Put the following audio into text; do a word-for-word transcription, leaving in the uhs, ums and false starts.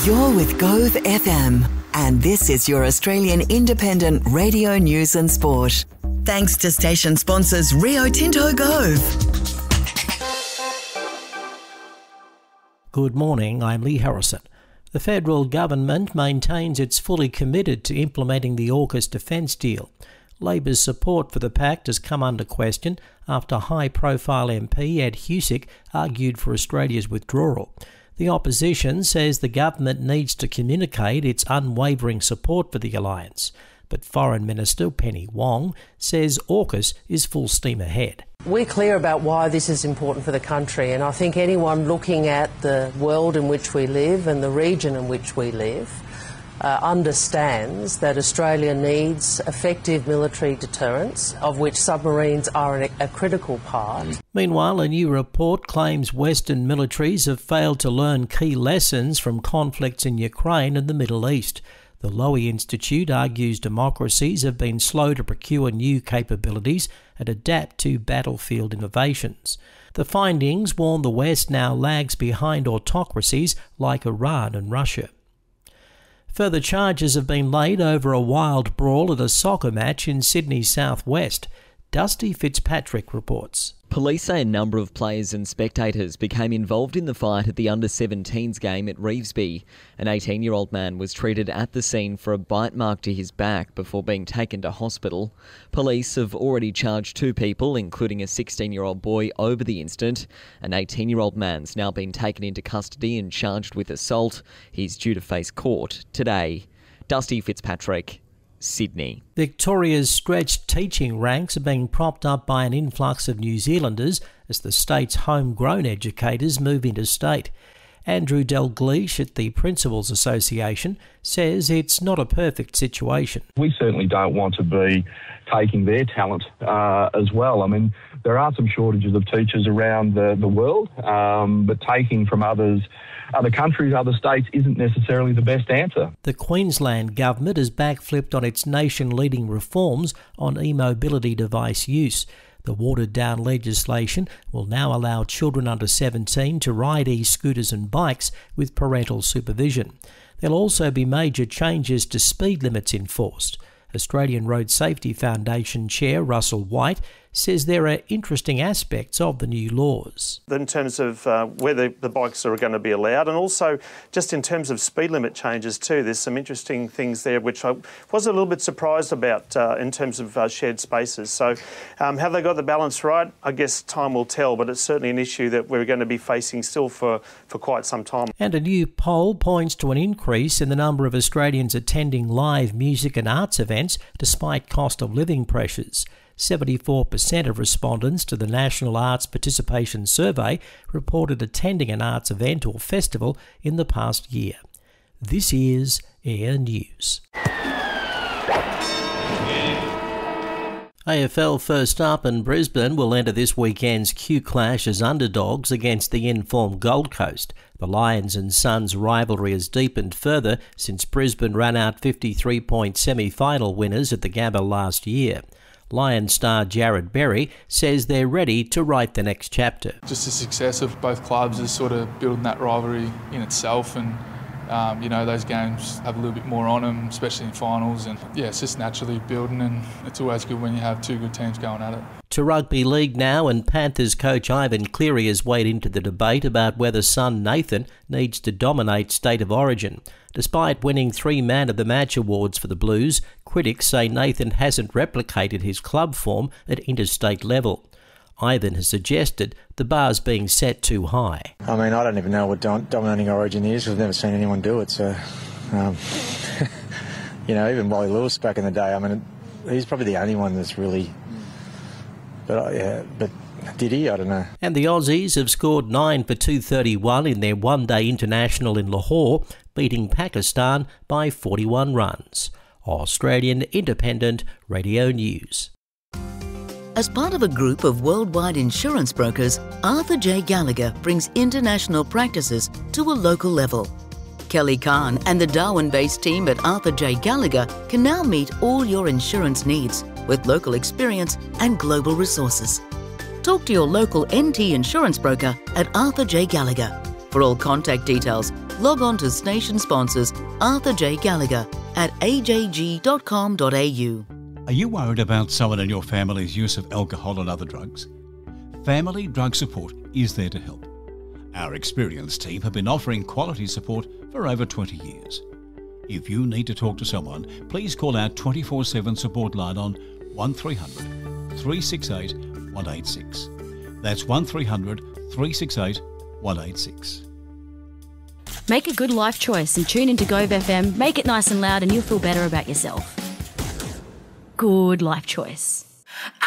You're with Gove F M, and this is your Australian independent radio news and sport. Thanks to station sponsors Rio Tinto Gove. Good morning, I'm Lee Harrison. The federal government maintains it's fully committed to implementing the AUKUS defence deal. Labor's support for the pact has come under question after high-profile M P Ed Husic argued for Australia's withdrawal. The opposition says the government needs to communicate its unwavering support for the alliance, but Foreign Minister Penny Wong says AUKUS is full steam ahead. We're clear about why this is important for the country, and I think anyone looking at the world in which we live and the region in which we live uh, understands that Australia needs effective military deterrence, of which submarines are a, a critical part. Meanwhile, a new report claims Western militaries have failed to learn key lessons from conflicts in Ukraine and the Middle East. The Lowy Institute argues democracies have been slow to procure new capabilities and adapt to battlefield innovations. The findings warn the West now lags behind autocracies like Iran and Russia. Further charges have been laid over a wild brawl at a soccer match in Sydney's southwest. Dusty Fitzpatrick reports. Police say a number of players and spectators became involved in the fight at the under seventeens game at Revesby. An eighteen-year-old man was treated at the scene for a bite mark to his back before being taken to hospital. Police have already charged two people, including a sixteen-year-old boy, over the incident. An eighteen-year-old man's now been taken into custody and charged with assault. He's due to face court today. Dusty Fitzpatrick, Sydney. Victoria's stretched teaching ranks are being propped up by an influx of New Zealanders as the state's homegrown educators move interstate. Andrew Dalgleish at the Principals Association says it's not a perfect situation. We certainly don't want to be taking their talent uh, as well. I mean, there are some shortages of teachers around the, the world, um, but taking from others Other countries, other states, isn't necessarily the best answer. The Queensland government has backflipped on its nation-leading reforms on e-mobility device use. The watered-down legislation will now allow children under seventeen to ride e-scooters and bikes with parental supervision. There'll also be major changes to speed limits enforced. Australian Road Safety Foundation Chair Russell White says there are interesting aspects of the new laws. In terms of uh, whether the bikes are going to be allowed, and also just in terms of speed limit changes too, there's some interesting things there which I was a little bit surprised about uh, in terms of uh, shared spaces. So um, have they got the balance right? I guess time will tell, but it's certainly an issue that we're going to be facing still for, for quite some time. And a new poll points to an increase in the number of Australians attending live music and arts events despite cost of living pressures. seventy-four percent of respondents to the National Arts Participation Survey reported attending an arts event or festival in the past year. This is Air News. A F L first up, and Brisbane will enter this weekend's Q Clash as underdogs against the in-form Gold Coast. The Lions and Suns rivalry has deepened further since Brisbane ran out fifty-three point semi-final winners at the Gabba last year. Lion star Jared Berry says they're ready to write the next chapter. Just the success of both clubs is sort of building that rivalry in itself, and um, you know, those games have a little bit more on them, especially in finals, and yeah, it's just naturally building, and it's always good when you have two good teams going at it. To rugby league now, and Panthers coach Ivan Cleary has weighed into the debate about whether son Nathan needs to dominate State of Origin. Despite winning three Man of the Match awards for the Blues, critics say Nathan hasn't replicated his club form at interstate level. Ivan has suggested the bar's being set too high. I mean, I don't even know what dom- dominating Origin is. We've never seen anyone do it, so... Um, you know, even Wally Lewis back in the day, I mean, he's probably the only one that's really... But, uh, yeah, but did he? I don't know. And the Aussies have scored nine for two thirty-one in their one-day international in Lahore, beating Pakistan by forty-one runs. Australian Independent Radio News. As part of a group of worldwide insurance brokers, Arthur J. Gallagher brings international practices to a local level. Kelly Khan and the Darwin-based team at Arthur J. Gallagher can now meet all your insurance needs with local experience and global resources. Talk to your local N T insurance broker at Arthur J. Gallagher. For all contact details, log on to station sponsors Arthur J Gallagher at a j g dot com dot a u. Are you worried about someone in your family's use of alcohol and other drugs? Family Drug Support is there to help. Our experienced team have been offering quality support for over twenty years. If you need to talk to someone, please call our twenty-four seven support line on one three hundred, three six eight, one eight six. That's one three hundred, three six eight, one eight six. Make a good life choice and tune into Gove F M. Make it nice and loud and you'll feel better about yourself. Good life choice.